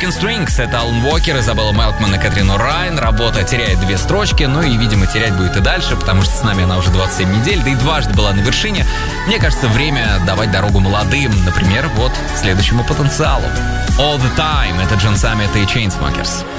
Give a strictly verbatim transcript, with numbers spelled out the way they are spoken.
Broken Strings. Это Алан Уокер, Изабелла Мелкман и Кэтрин О'Райан. Работа теряет две строчки, ну и, видимо, терять будет и дальше, потому что с нами она уже двадцать семь недель, да и дважды была на вершине. Мне кажется, время давать дорогу молодым, например, вот следующему потенциалу. All the Time — это Джон Саммит и Chainsmokers.